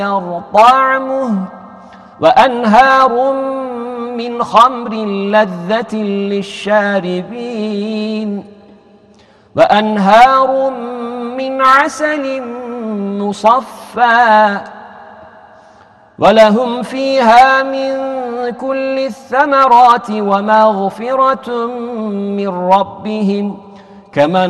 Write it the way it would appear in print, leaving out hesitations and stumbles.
طعمه وأنهار من خمر لذة للشاربين وأنهار من عسل مصفى ولهم فيها من كل الثمرات ومغفرة من ربهم كمن